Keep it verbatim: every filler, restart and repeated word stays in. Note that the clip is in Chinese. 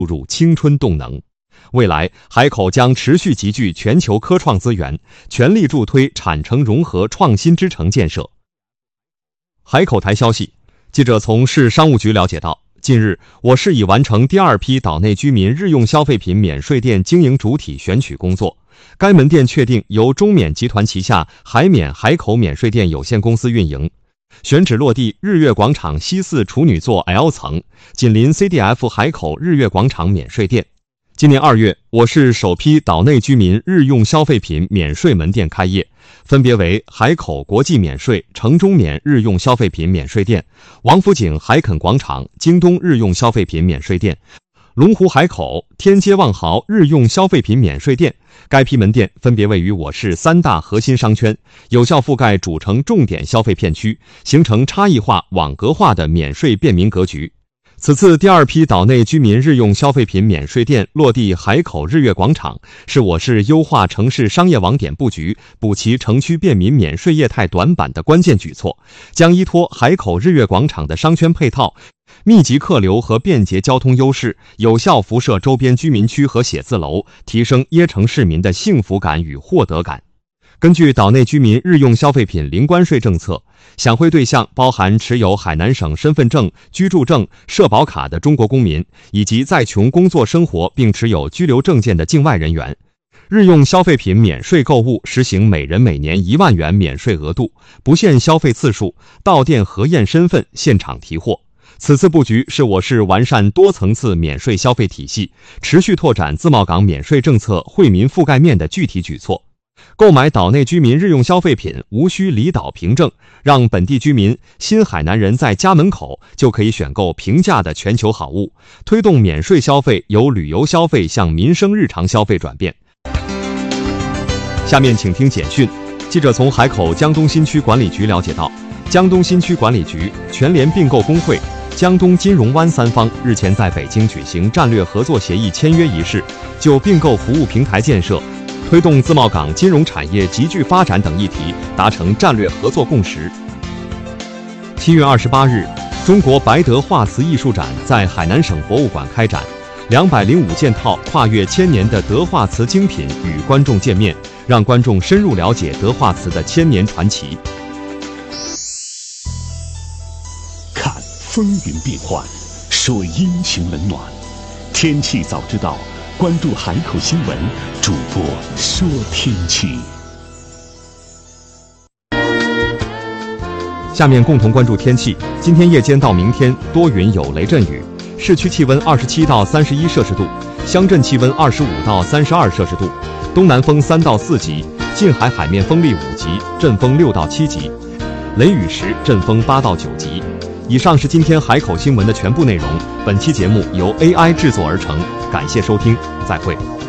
入青春动能。未来，海口将持续集聚全球科创资源，全力助推产城融合创新之城建设。海口台消息，记者从市商务局了解到，近日，我市已完成第二批岛内居民日用消费品免税店经营主体选取工作。该门店确定由中免集团旗下海免海口免税店有限公司运营，选址落地日月广场西四处女座 L 层，紧邻 C D F 海口日月广场免税店。今年二月，我市首批岛内居民日用消费品免税门店开业，分别为海口国际免税、城中免日用消费品免税店、王府井海肯广场京东日用消费品免税店、龙湖海口天街万豪日用消费品免税店。该批门店分别位于我市三大核心商圈，有效覆盖主城重点消费片区，形成差异化、网格化的免税便民格局。此次第二批岛内居民日用消费品免税店落地海口日月广场，是我市优化城市商业网点布局、补齐城区便民免税业态短板的关键举措，将依托海口日月广场的商圈配套、密集客流和便捷交通优势，有效辐射周边居民区和写字楼，提升椰城市民的幸福感与获得感。根据岛内居民日用消费品零关税政策，享惠对象包含持有海南省身份证、居住证、社保卡的中国公民，以及在琼工作生活并持有居留证件的境外人员。日用消费品免税购物实行每人每年一万元免税额度，不限消费次数，到店核验身份，现场提货。此次布局是我市完善多层次免税消费体系、持续拓展自贸港免税政策惠民覆盖面的具体举措。购买岛内居民日用消费品无需离岛凭证，让本地居民、新海南人在家门口就可以选购平价的全球好物，推动免税消费由旅游消费向民生日常消费转变。下面请听简讯。记者从海口江东新区管理局了解到，江东新区管理局、全联并购工会、江东金融湾三方日前在北京举行战略合作协议签约仪式，就并购服务平台建设、推动自贸港金融产业集聚发展等议题达成战略合作共识。七月二十八日，中国白德画瓷艺术展在海南省博物馆开展，两百零五件套跨越千年的德画瓷精品与观众见面，让观众深入了解德画瓷的千年传奇。 看风云变幻，说阴晴冷暖，天气早知道。关注海口新闻，主播说天气。 下面共同关注天气。今天夜间到明天多云有雷阵雨，市区气温二十七到三十一摄氏度，乡镇气温二十五到三十二摄氏度，东南风三到四级，近海海面风力五级，阵风六到七级，雷雨时阵风八到九级。以上是今天海口新闻的全部内容。本期节目由 A I 制作而成，感谢收听，再会。